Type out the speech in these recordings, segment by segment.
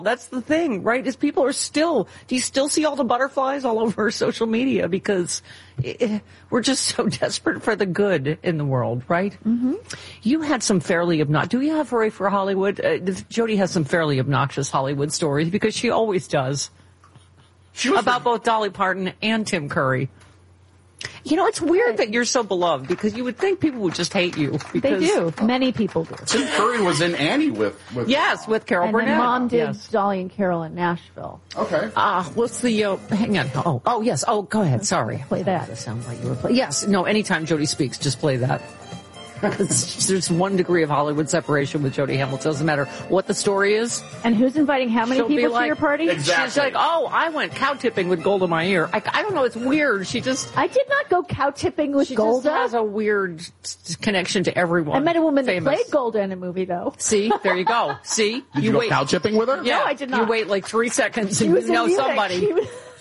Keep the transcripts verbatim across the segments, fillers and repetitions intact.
That's the thing, right? Is people are still, do you still see all the butterflies all over social media? Because it, we're just so desperate for the good in the world, right? Mm-hmm. You had some fairly obnoxious, do you have Hooray for Hollywood? Uh, Jody has some fairly obnoxious Hollywood stories because she always does. She was about the- both Dolly Parton and Tim Curry. You know, it's weird that you're so beloved because you would think people would just hate you. They do. Many people do. Tim Curry was in Annie with... with yes, with Carol and Burnett. And Mom did yes. Dolly and Carol in Nashville. Okay. Ah, uh, what's the... Uh, hang on. Oh, oh, yes. Oh, go ahead. Sorry. Play that. That sounds like you were playing. Yes. No, anytime Jody speaks, just play that. There's one degree of Hollywood separation with Jody Hamilton. Doesn't matter what the story is. And who's inviting how many She'll people like, to your party? Exactly. She's like, oh, I went cow tipping with Golda Meir. I, I don't know. It's weird. She just... I did not go cow tipping with she Golda. She has a weird connection to everyone. I met a woman famous. that played Golda in a movie, though. See? There you go. See? Did you, you go wait. cow tipping with her? Yeah. No, I did not. You wait like three seconds and you know somebody.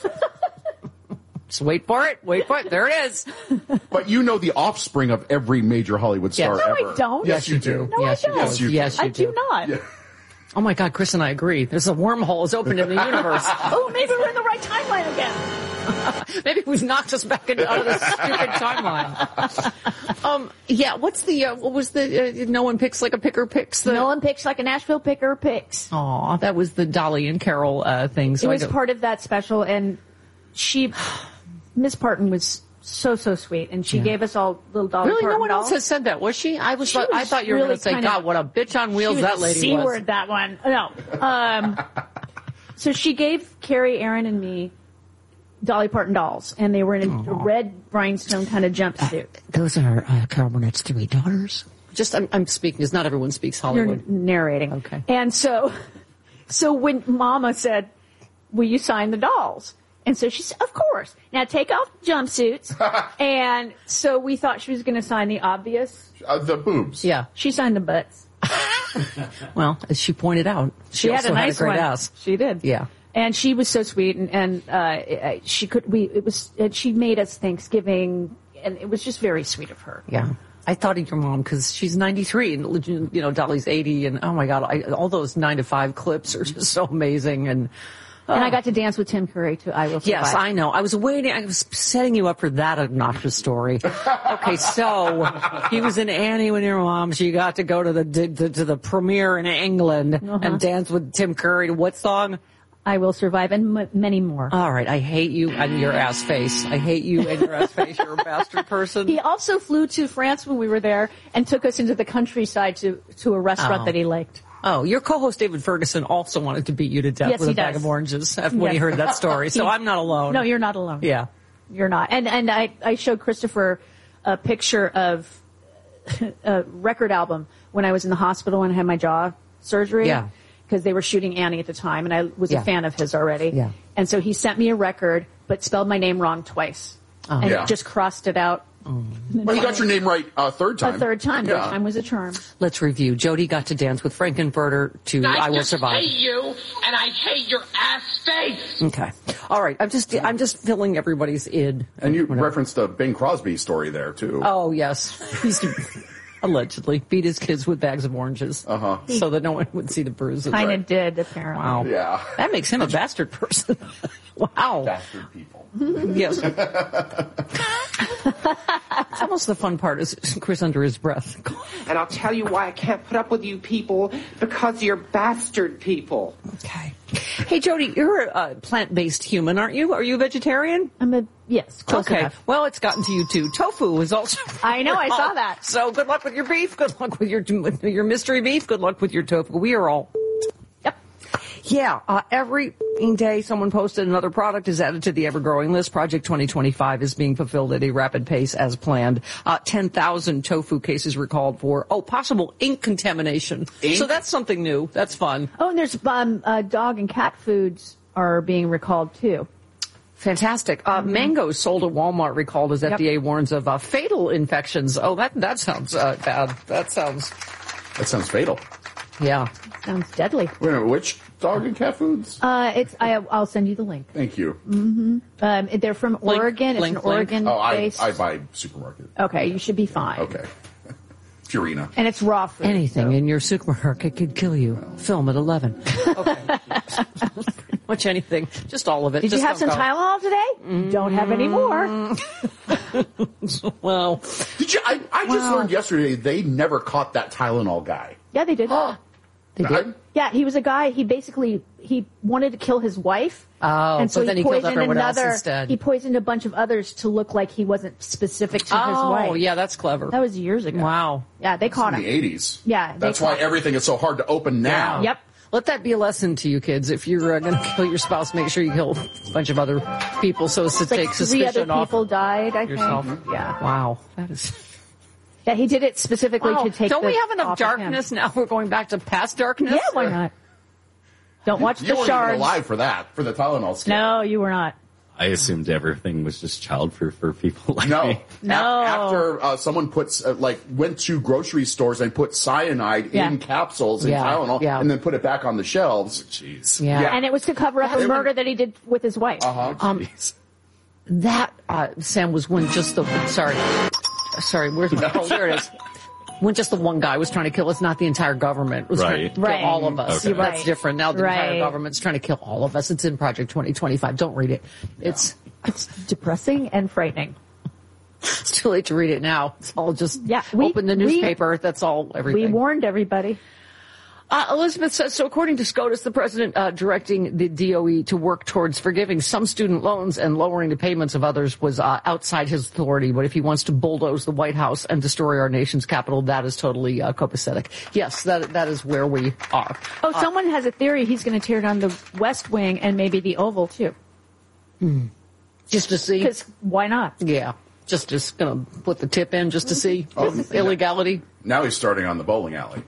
Just wait for it. Wait for it. There it is. But you know the offspring of every major Hollywood star yes. no, ever. I don't. Yes, you do. No, yes, I don't. Yes, you do. Yes, you I do. do not. Yeah. Oh, my God, Chris and I agree. There's a wormhole is opened in the universe. Oh, maybe we're in the right timeline again. Maybe we've knocked us back into, out of this stupid timeline. Um, yeah, what's the, uh, what was the, uh, no one picks like a picker picks? The... No one picks like a Nashville picker picks. Aw, that was the Dolly and Carol uh, thing. So it was I part of that special, and she, Miss Parton was so, so sweet, and she yeah. gave us all little Dolly Really? Parton No one dolls. else has said that, was she? I was, she I was thought you were really going to say, kinda, God, what a bitch on wheels she was that lady C was. word, that one. No. Um, so she gave Carrie, Aaron, and me Dolly Parton dolls, and they were in a Aww. red rhinestone kind of jumpsuit. Uh, those are uh, Carol Burnett's three daughters? Just, I'm, I'm speaking, because not everyone speaks Hollywood. You're narrating. Okay. And so, so when Mama said, will you sign the dolls? And so she said, of course. Now take off the jumpsuits. And so we thought she was going to sign the obvious. Uh, the boobs. Yeah. She signed the butts. Well, as she pointed out, she, she also had a nice had a great one. ass. She did. Yeah. And she was so sweet, and, and uh, she could. We it was. And she made us Thanksgiving, and it was just very sweet of her. Yeah. I thought of your mom because she's ninety-three and, you know, Dolly's eighty, and oh my God, I, all those nine to five clips are just so amazing. And uh, and I got to dance with Tim Curry too. I will survive. Yes, I know. I was waiting. I was setting you up for that obnoxious story. Okay, so he was in Annie with your mom. She got to go to the to, to the premiere in England uh-huh. and dance with Tim Curry. What song? I Will Survive, and m- many more. All right. I hate you and your ass face. I hate you and your ass face. You're a bastard person. He also flew to France when we were there and took us into the countryside to, to a restaurant oh. that he liked. Oh, your co-host David Ferguson also wanted to beat you to death yes, with a he bag does. of oranges when yes. he heard that story. So I'm not alone. No, you're not alone. Yeah. You're not. And and I, I showed Christopher a picture of a record album when I was in the hospital and I had my jaw surgery. Yeah. Because they were shooting Annie at the time, and I was yeah. a fan of his already. Yeah. And so he sent me a record, but spelled my name wrong twice. Oh. And yeah. just crossed it out. Oh. Well, you got your name right a uh, third time. A third time. Yeah. Third time was a charm. Let's review. Jody got to dance with Frankenfurter to I, I Will Survive. I hate you, and I hate your ass face. Okay. All right. I'm just I'm just filling everybody's id. And you Whatever. referenced the Bing Crosby story there, too. Oh, yes. He's allegedly beat his kids with bags of oranges uh-huh. so that no one would see the bruises. Kind of right. did, apparently. Wow. Yeah. That makes him a bastard person. Wow. Bastard people. Yes. It's almost the fun part is Chris under his breath. And I'll tell you why I can't put up with you people, because you're bastard people. Okay. Hey, Jody, you're a plant-based human, aren't you? Are you a vegetarian? I'm a, yes, close okay. enough. Well, it's gotten to you too. Tofu is also. I know, I saw that. So good luck with your beef. Good luck with your with your mystery beef. Good luck with your tofu. We are all. Yep. Yeah, uh, every day someone posted another product is added to the ever-growing list. Project twenty twenty-five is being fulfilled at a rapid pace as planned. Uh, ten thousand tofu cases recalled for, oh, possible ink contamination. Ink? So that's something new. That's fun. Oh, and there's um, uh, dog and cat foods are being recalled, too. Fantastic. Uh, mm-hmm. Mangoes sold at Walmart recalled as F D A yep. warns of uh, fatal infections. Oh, that that sounds uh, bad. That sounds... That sounds fatal. Yeah. Sounds deadly. Wait a minute, which dog and cat foods? Uh, it's. I, I'll send you the link. Thank you. Mm-hmm. Um, they're from Link, Oregon. link, it's an link. Oregon Oh, I, based. I buy supermarket. Okay, you should be fine. Okay. Purina. And it's raw food. Anything in your supermarket could kill you. Film at eleven. Okay. Pretty much anything. Just all of it. Did Just you have some don't go. Tylenol today? Mm. Don't have any more. Well, Did you? I, I just Wow. learned yesterday they never caught that Tylenol guy. Yeah, they did. they did. Yeah, he was a guy, he basically, he wanted to kill his wife. Oh, and so but then he he killed poisoned everyone else another, instead. He poisoned a bunch of others to look like he wasn't specific to his Oh, wife. yeah, that's clever. That was years ago. Wow. Yeah, they caught In him. the eighties. Yeah, they That's why caught him. everything is so hard to open now. Yep. Let that be a lesson to you kids. If you're uh, going to kill your spouse, make sure you kill a bunch of other people so as to It's like take three suspicion other off people died, I yourself. think. Yeah. Wow. That is... Yeah, he did it specifically Wow. to take Don't the we have enough off of him. darkness now? We're going back to past darkness? Yeah, why not? Don't watch You the weren't even shards. alive for that, for the Tylenol scare. No, you were not. I assumed everything was just childproof for people like No. me. No. A- After uh, someone puts, uh, like, went to grocery stores and put cyanide Yeah. in capsules and Yeah, Tylenol yeah. and then put it back on the shelves. Jeez. Yeah. Yeah. And it was to cover up It a would- murder that he did with his wife. Uh-huh. Um, Jeez. that, uh, Sam, was when just the, sorry, sorry, where's my, oh, there it is. When just the one guy was trying to kill us, not the entire government was trying Right. to kill Right. all of us. Okay. That's Right. different. Now the entire Right. government's trying to kill all of us. It's in Project twenty twenty-five. Don't read it. It's, It's depressing and frightening. it's too late to read it now. It's all just Yeah, we- open the we- newspaper. That's all, We everything. warned everybody. Uh, Elizabeth says, so according to SCOTUS, the president uh, directing the D O E to work towards forgiving some student loans and lowering the payments of others was uh, outside his authority. But if he wants to bulldoze the White House and destroy our nation's capital, that is totally uh, copacetic. Yes, that that is where we are. Oh, someone has a theory he's going to tear down the West Wing and maybe the Oval, too. Just to see. Because why not? Yeah. Just, just going to put the tip in just to see Oh, illegality. Now he's starting on the bowling alley.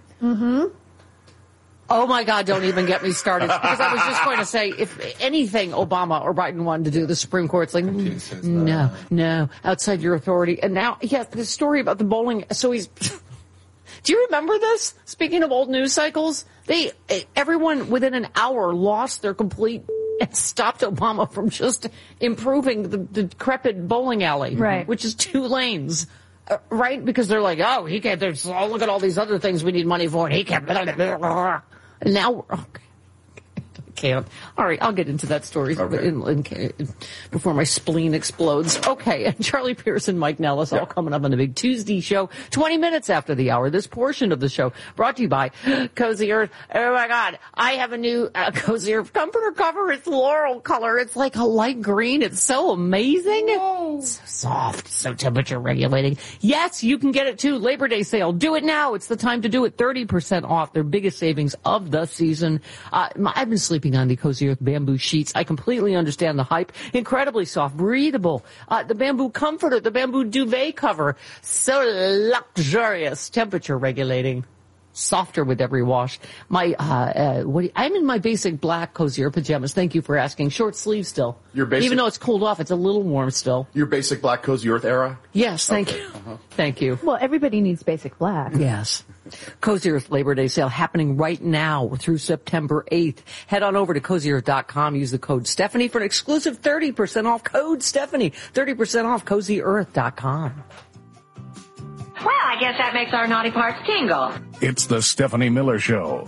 Oh my God, don't even get me started. Because I was just going to say, if anything Obama or Biden wanted to do, the Supreme Court's like, mm, no, no, outside your authority. And now, yeah, the story about the bowling, so he's, do you remember this? Speaking of old news cycles, they, everyone within an hour lost their complete and stopped Obama from just improving the, the decrepit bowling alley. Right. Which is two lanes. Uh, right? Because they're like, oh, he can't, there's, oh, look at all these other things we need money for, and he can't, blah, blah, blah, blah. And now we're, okay. I can't. All right, I'll get into that story Okay. in, in, in, before my spleen explodes. Okay, and Charlie Pierce and Mike Nellis all Yep. coming up on the Big Tuesday show, twenty minutes after the hour. This portion of the show brought to you by Cozy Earth. Oh my God, I have a new uh, Cozy Earth comforter cover. It's laurel color. It's like a light green. It's so amazing. It's so soft, so temperature regulating. Yes, you can get it too. Labor Day sale. Do it now. It's the time to do it. thirty percent off. Their biggest savings of the season. Uh, my, I've been sleeping on the Cozy Earth bamboo sheets. I completely understand the hype. Incredibly soft, breathable. Uh, the bamboo comforter, the bamboo duvet cover. So luxurious, temperature regulating. Softer with every wash. My, uh, uh, what do you, I'm in my basic black Cozy Earth pajamas. Thank you for asking. Short sleeve still. Your basic- Even though it's cooled off, it's a little warm still. Your basic black cozy earth era? Yes, thank Okay, you. uh-huh. Thank you. Well, everybody needs basic black. Yes. Cozy Earth Labor Day sale happening right now through September eighth. Head on over to cozy earth dot com. Use the code Stephanie for an exclusive thirty percent off. Code Stephanie. thirty percent off cozy earth dot com. Well, I guess that makes our naughty parts tingle. It's the Stephanie Miller Show.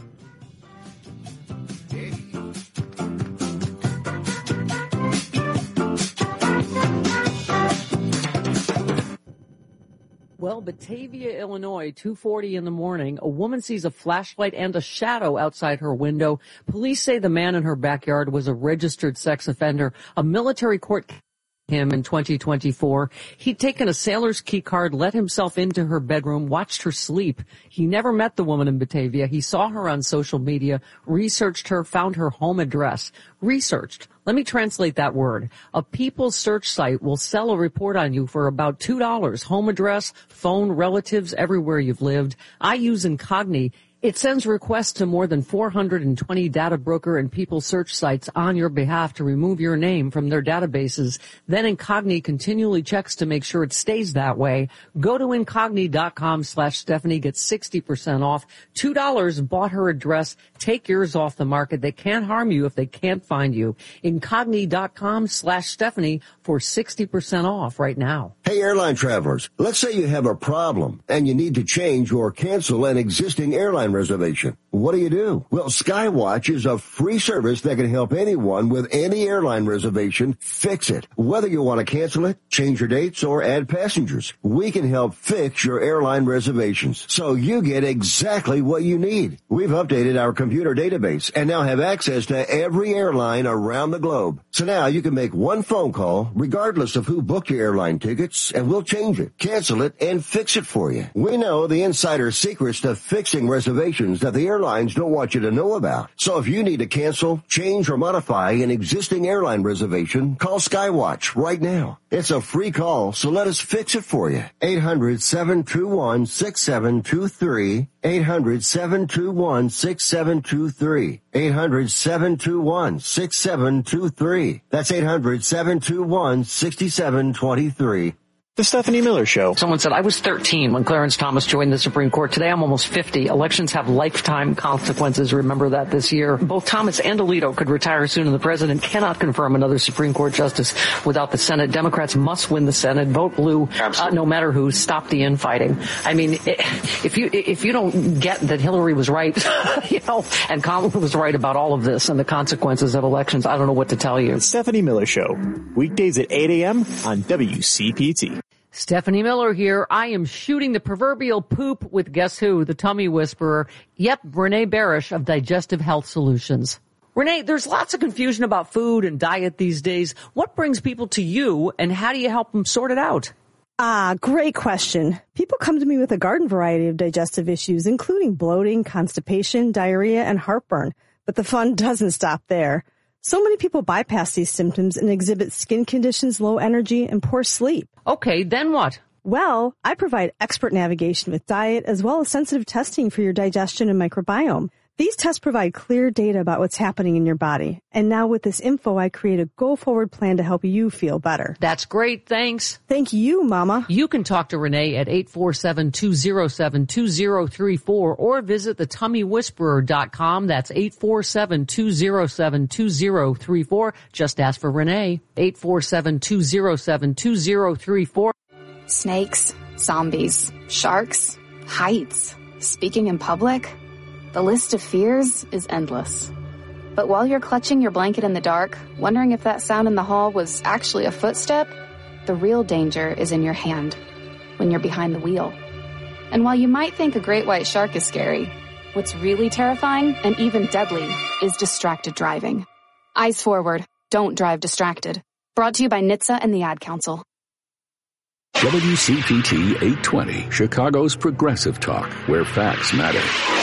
Well, Batavia, Illinois, two forty in the morning, a woman sees a flashlight and a shadow outside her window. Police say the man in her backyard was a registered sex offender. A military court him in twenty twenty-four. He'd taken a sailor's key card, let himself into her bedroom, watched her sleep. He never met the woman in Batavia. He saw her on social media, researched her, found her home address. Researched. Let me translate that word. A People search site will sell a report on you for about two dollars. Home address, phone, relatives, everywhere you've lived. I use Incogni. It sends requests to more than four hundred twenty data broker and people search sites on your behalf to remove your name from their databases. Then Incogni continually checks to make sure it stays that way. Go to Incogni.com slash Stephanie. Get sixty percent off. two dollars bought her address. Take yours off the market. They can't harm you if they can't find you. Incogni.com slash Stephanie for sixty percent off right now. Hey, airline travelers, let's say you have a problem and you need to change or cancel an existing airline reservation. What do you do? Well, Skywatch is a free service that can help anyone with any airline reservation fix it. Whether you want to cancel it, change your dates, or add passengers, we can help fix your airline reservations so you get exactly what you need. We've updated our computer database and now have access to every airline around the globe. So now you can make one phone call regardless of who booked your airline tickets, and we'll change it, cancel it, and fix it for you. We know the insider secrets to fixing reservations that the airlines don't want you to know about. So if you need to cancel, change, or modify an existing airline reservation, call Skywatch right now. It's a free call, so let us fix it for you. eight hundred, seven two one, six seven two three. eight hundred, seven two one, six seven two three. eight hundred, seven two one, six seven two three. That's eight hundred, seven two one, six seven two three. The Stephanie Miller Show. Someone said, I was thirteen when Clarence Thomas joined the Supreme Court. Today I'm almost fifty. Elections have lifetime consequences. Remember that this year. Both Thomas and Alito could retire soon, and the president cannot confirm another Supreme Court justice without the Senate. Democrats must win the Senate. Vote blue, uh, no matter who. Stop the infighting. I mean, if you if you don't get that Hillary was right, you know, and Kamala was right about all of this and the consequences of elections, I don't know what to tell you. The Stephanie Miller Show. Weekdays at eight a.m. on W C P T. Stephanie Miller here. I am shooting the proverbial poop with guess who? The tummy whisperer. Yep, Renee Barish of Digestive Health Solutions. Renee, there's lots of confusion about food and diet these days. What brings people to you, and how do you help them sort it out? Ah, great question. People come to me with a garden variety of digestive issues, including bloating, constipation, diarrhea, and heartburn. But the fun doesn't stop there. So many people bypass these symptoms and exhibit skin conditions, low energy, and poor sleep. Okay, then what? Well, I provide expert navigation with diet as well as sensitive testing for your digestion and microbiome. These tests provide clear data about what's happening in your body. And now with this info, I create a go-forward plan to help you feel better. That's great. Thanks. Thank you, Mama. You can talk to Renee at eight four seven, two oh seven, two oh three four or visit the tummy whisperer dot com. That's eight four seven, two oh seven, two oh three four. Just ask for Renee. eight four seven, two oh seven, two oh three four. Snakes, zombies, sharks, heights, speaking in public. The list of fears is endless. But while you're clutching your blanket in the dark, wondering if that sound in the hall was actually a footstep, the real danger is in your hand, when you're behind the wheel. And while you might think a great white shark is scary, what's really terrifying and even deadly is distracted driving. Eyes forward, don't drive distracted. Brought to you by N H T S A and the Ad Council. W C P T eight twenty, Chicago's progressive talk, where facts matter.